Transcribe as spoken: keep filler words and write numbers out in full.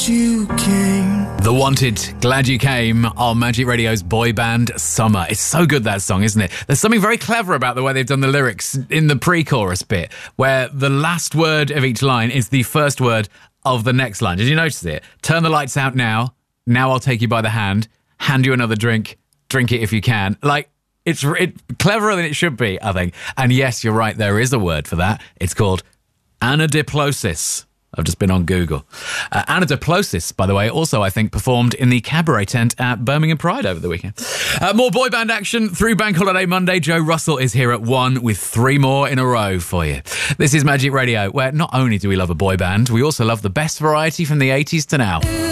You came. The Wanted, Glad You Came on Magic Radio's Boy Band Summer. It's so good, that song, isn't it? There's something very clever about the way they've done the lyrics in the pre-chorus bit, where the last word of each line is the first word of the next line. Did you notice it? Turn the lights out now. Now I'll take you by the hand. Hand you another drink. Drink it if you can. Like, it's it, cleverer than it should be, I think. And yes, you're right, there is a word for that. It's called anadiplosis. I've just been on Google. Uh, Anadiplosis, by the way, also, I think, performed in the Cabaret tent at Birmingham Pride over the weekend. Uh, more boy band action through Bank Holiday Monday. Joe Russell is here at one with three more in a row for you. This is Magic Radio, where not only do we love a boy band, we also love the best variety from the eighties to now.